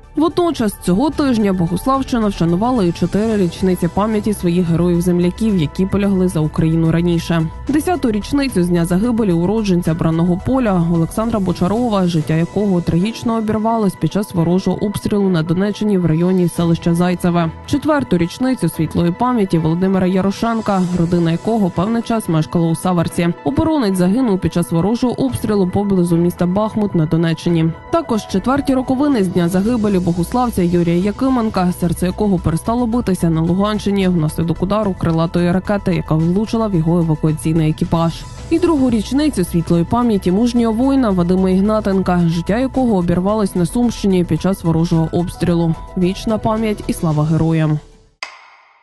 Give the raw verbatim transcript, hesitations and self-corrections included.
Водночас цього тижня Богуславщина вшанувала і чотири річниці пам'яті своїх героїв-земляків, які полягли за Україну раніше. Десяту річницю з дня загибелі уродженця Браного поля Олександра Бочарова, життя якого трагічно обірвалось під час ворожого обстрілу на Донеччині в районі селища Зайцеве. Четверту річницю світлої пам'яті Володимира Ярошенка, родина якого певний час мешкала у Саварці. Оборонець загинув під час ворожого обстрілу поблизу міста Бахмут на Донеччині. Також четверті роковини з дня загибелі богуславця Юрія Якименка, серце якого перестало битися на Луганщині внаслідок удару крилатої ракети, яка влучила в його евакуаційний екіпаж. І другу річницю світлої пам'яті мужнього воїна Вадима Ігнатенка, життя якого обірвалось на Сумщині під час ворожого обстрілу. Вічна пам'ять і слава героям.